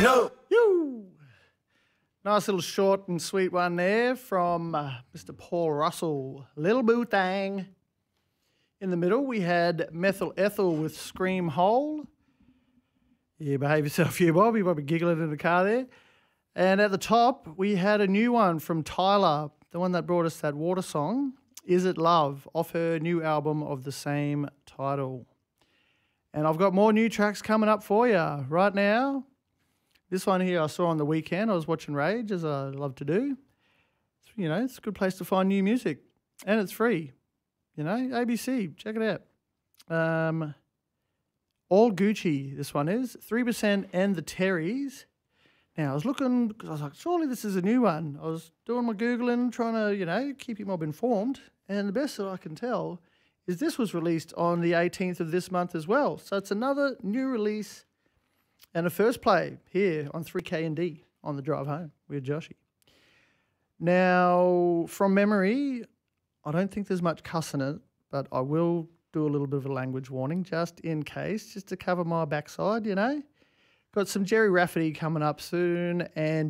You. Nice little short and sweet one there from Mr. Paul Russell. Little Boo Thang. In the middle, we had Methyl Ethel with Scream Hole. Yeah, behave yourself here, Bob. You might be giggling in the car there. And at the top, we had a new one from Tyler, the one that brought us that water song, Is It Love, off her new album of the same title. And I've got more new tracks coming up for you right now. This one here I saw on the weekend. I was watching Rage, as I love to do. You know, it's a good place to find new music. And it's free. You know, ABC, check it out. All Gucci, this one is. 3% and the Terrys. Now, I was looking, because I was like, surely this is a new one. I was doing my Googling, trying to, you know, keep you mob informed. And the best that I can tell is this was released on the 18th of this month as well. So it's another new release and a first play here on 3K&D on the drive home with Joshy. Now, from memory, I don't think there's much cuss in it, but I will do a little bit of a language warning just in case, just to cover my backside, you know. Got some Jerry Rafferty coming up soon and